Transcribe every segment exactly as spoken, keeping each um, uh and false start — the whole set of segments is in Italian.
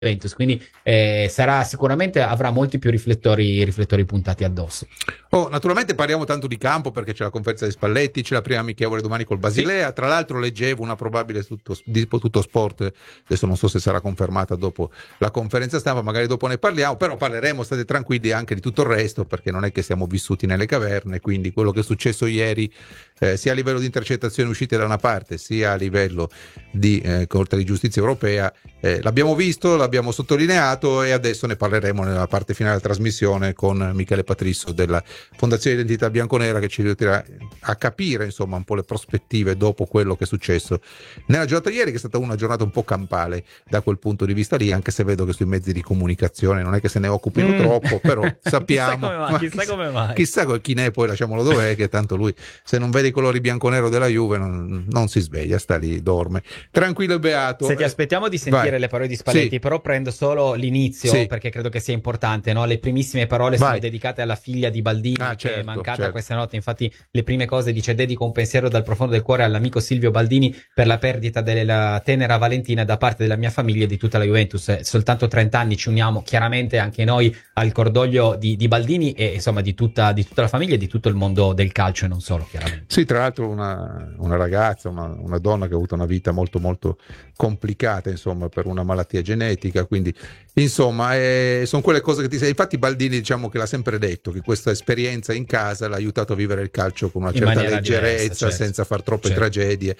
Juventus, quindi eh, sarà sicuramente avrà molti più riflettori, riflettori puntati addosso. Oh, naturalmente parliamo tanto di campo perché c'è la conferenza di Spalletti, c'è la prima amichevole domani col Basilea, sì. Tra l'altro leggevo una probabile tutto, di tutto sport, adesso non so se sarà confermata dopo la conferenza stampa, magari dopo ne parliamo, però parleremo, state tranquilli, anche di tutto il resto, perché non è che siamo vissuti nelle caverne, quindi quello che è successo ieri eh, sia a livello di intercettazioni uscite da una parte sia a livello di eh, Corte di Giustizia Europea eh, l'abbiamo visto, l'abbiamo sottolineato e adesso ne parleremo nella parte finale della trasmissione con Michele Patrisso della Fondazione Identità Bianconera, che ci aiuterà a capire insomma un po' le prospettive dopo quello che è successo nella giornata di ieri, che è stata una giornata un po' campale da quel punto di vista lì, anche se vedo che sui mezzi di comunicazione non è che se ne occupino mm. troppo, però sappiamo chissà come mai, chissà come mai. Chissà chi ne è, poi lasciamolo dov'è, che tanto lui se non vede i colori bianconero della Juve non, non si sveglia, sta lì, dorme tranquillo e beato. Se ti aspettiamo di sentire Vai. le parole di Spalletti, sì. però prendo solo l'inizio, sì. perché credo che sia importante, no? Le primissime parole Vai. sono dedicate alla figlia di Baldini, ah, che certo, è mancata certo. questa notte. Infatti le prime cose dice: dedico un pensiero dal profondo del cuore all'amico Silvio Baldini per la perdita della tenera Valentina da parte della mia famiglia e di tutta la Juventus. Soltanto trenta anni, ci uniamo chiaramente anche noi al cordoglio di, di Baldini e insomma di tutta, di tutta la famiglia e di tutto il mondo del calcio e non solo, chiaramente. Sì, tra l'altro una, una ragazza, una, una donna che ha avuto una vita molto molto complicata, insomma, per una malattia genetica, quindi insomma eh, sono quelle cose che ti sei. Infatti Baldini, diciamo che l'ha sempre detto che questa esperienza in casa l'ha aiutato a vivere il calcio con una in certa leggerezza, diversa, certo. senza far troppe certo. tragedie.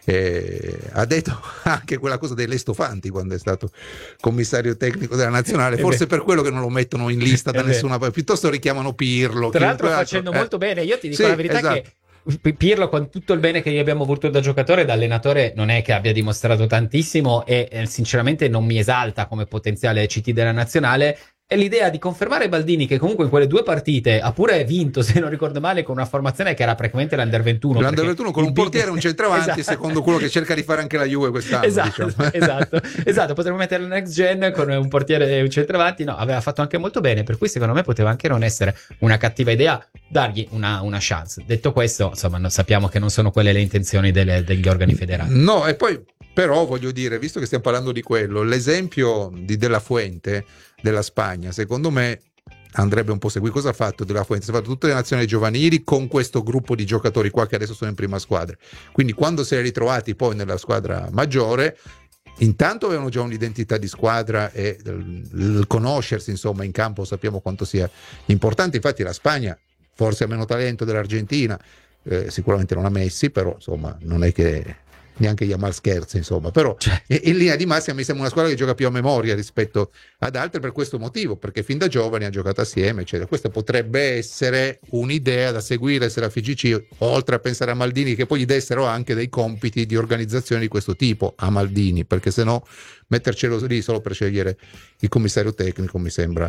Eh, ha detto anche quella cosa dei Lestofanti quando è stato commissario tecnico della nazionale, forse per quello che non lo mettono in lista da nessuna parte, piuttosto richiamano Pirlo. Tra l'altro facendo eh. molto bene, io ti dico sì, la verità esatto. che Pirlo, con tutto il bene che gli abbiamo avuto da giocatore, da allenatore non è che abbia dimostrato tantissimo e eh, sinceramente non mi esalta come potenziale C T della nazionale. E l'idea di confermare Baldini, che comunque in quelle due partite ha pure vinto, se non ricordo male, con una formazione che era praticamente l'Under ventuno. L'Under ventuno con un portiere e un centravanti, esatto. secondo quello che cerca di fare anche la Juve quest'anno. Esatto, diciamo. esatto, esatto. Potremmo mettere il next gen con un portiere e un centravanti. No, aveva fatto anche molto bene, per cui secondo me poteva anche non essere una cattiva idea dargli una, una chance. Detto questo, insomma, non sappiamo che non sono quelle le intenzioni delle, degli organi federali. No, e poi però voglio dire, visto che stiamo parlando di quello, l'esempio di De La Fuente della Spagna, secondo me andrebbe un po' seguito. Cosa ha fatto De La Fuente? Ha fatto tutte le nazionali giovanili con questo gruppo di giocatori qua che adesso sono in prima squadra, quindi quando si è ritrovati poi nella squadra maggiore, intanto avevano già un'identità di squadra e il, il conoscersi insomma in campo sappiamo quanto sia importante. Infatti la Spagna forse ha meno talento dell'Argentina, eh, sicuramente non ha Messi, però insomma non è che neanche Yamal scherza, insomma, però in, in linea di massima mi sembra una squadra che gioca più a memoria rispetto ad altre per questo motivo, perché fin da giovani ha giocato assieme, eccetera. Questa potrebbe essere un'idea da seguire se la F I G C, oltre a pensare a Maldini, che poi gli dessero anche dei compiti di organizzazione di questo tipo a Maldini, perché se no mettercelo lì solo per scegliere il commissario tecnico mi sembra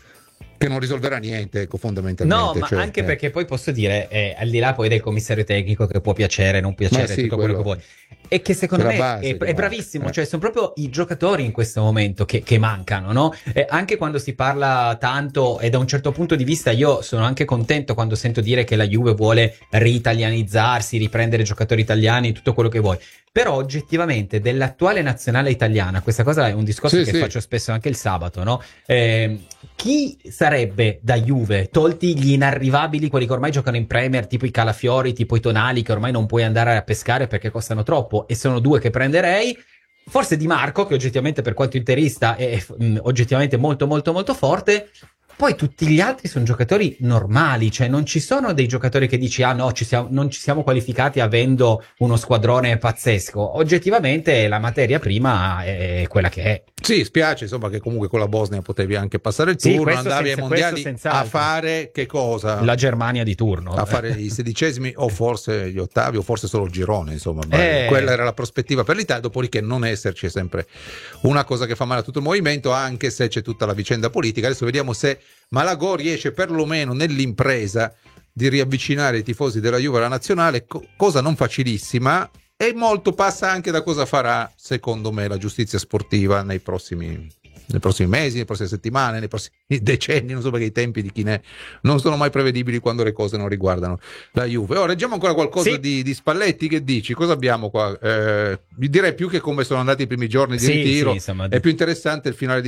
che non risolverà niente, ecco, fondamentalmente. No, ma cioè, anche eh. perché poi posso dire, eh, al di là poi del commissario tecnico che può piacere, non piacere, sì, tutto quello, quello che vuoi, è che secondo me base, è, è bravissimo, eh. cioè sono proprio i giocatori in questo momento che, che mancano, no? Eh, anche quando si parla tanto, e da un certo punto di vista io sono anche contento quando sento dire che la Juve vuole ritalianizzarsi, riprendere giocatori italiani, tutto quello che vuoi. Però oggettivamente dell'attuale nazionale italiana, questa cosa è un discorso sì, che sì. faccio spesso anche il sabato, no? Eh, chi sarebbe da Juve, tolti gli inarrivabili, quelli che ormai giocano in Premier, tipo i Calafiori, tipo i Tonali, che ormai non puoi andare a pescare perché costano troppo, e sono due che prenderei, forse Di Marco, che oggettivamente per quanto interista è mh, oggettivamente molto molto molto forte. Poi tutti gli altri sono giocatori normali, cioè non ci sono dei giocatori che dici ah no, ci siamo, non ci siamo qualificati avendo uno squadrone pazzesco. Oggettivamente la materia prima è quella che è. Sì, spiace insomma che comunque con la Bosnia potevi anche passare il turno, sì, andavi senza, ai mondiali a fare che cosa? La Germania di turno. A fare i sedicesimi o forse gli ottavi o forse solo il girone, insomma. Eh. Quella era la prospettiva per l'Italia, dopodiché non esserci è sempre una cosa che fa male a tutto il movimento, anche se c'è tutta la vicenda politica. Adesso vediamo se Malagò riesce perlomeno nell'impresa di riavvicinare i tifosi della Juve alla nazionale, co- cosa non facilissima, e molto passa anche da cosa farà secondo me la giustizia sportiva nei prossimi nei prossimi mesi, nelle prossime settimane, nei prossimi decenni, non so perché i tempi di Chinè non sono mai prevedibili quando le cose non riguardano la Juve. Oh, leggiamo ancora qualcosa Sì. di, di Spalletti, che dici? Cosa abbiamo qua? Eh, direi più che come sono andati i primi giorni di Sì, ritiro, sì, insomma, è più interessante il finale di